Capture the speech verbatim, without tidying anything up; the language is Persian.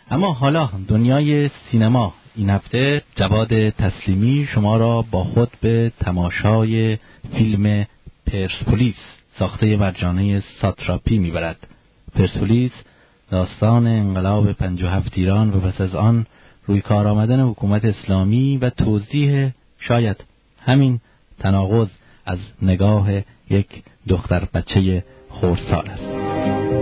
اما حالا دنیای سینما. این هفته جواد تسلیمی شما را با خود به تماشای فیلم پرسپولیس ساخته مرجانه ساتراپی میبرد. پرسپولیس داستان انقلاب پنجاه و هفت ایران و پس از آن روی کار آمدن حکومت اسلامی و توضیح شاید همین تناقض از نگاه یک دختر بچه خردسال است.